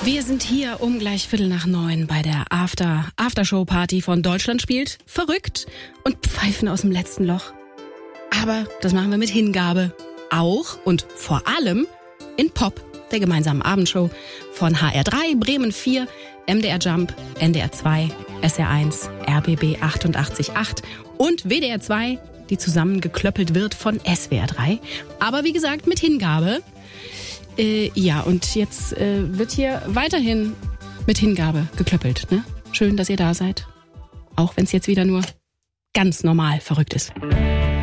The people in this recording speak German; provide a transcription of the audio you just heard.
Wir sind hier um gleich 8:15 bei der Aftershow-Party von Deutschland spielt verrückt und pfeifen aus dem letzten Loch. Aber das machen wir mit Hingabe. Auch und vor allem in Pop, der gemeinsamen Abendshow von HR3, Bremen 4, MDR Jump, NDR 2, SR1, RBB 88.8 und WDR 2, die zusammengeklöppelt wird von SWR 3. Aber wie gesagt, mit Hingabe. Ja, und jetzt wird hier weiterhin mit Hingabe geklöppelt. Ne? Schön, dass ihr da seid. Auch wenn es jetzt wieder nur ganz normal verrückt ist.